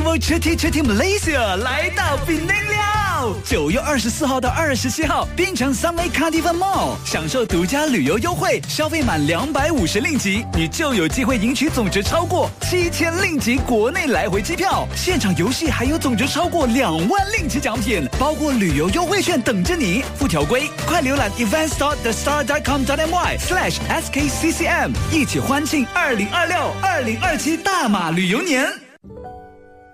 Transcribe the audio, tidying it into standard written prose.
Travel Chutney Malaysia 来到槟榔了。9月24号到27号，槟城 Sunway Carnival Mall 享受独家旅游优惠，消费满250令吉，你就有机会赢取总值超过7000令吉国内来回机票。现场游戏还有总值超过2万令吉奖品，包括旅游优惠券等着你。附条规，快浏览 events.thestar.com.my/skccm， 一起欢庆2026-2027大马旅游年。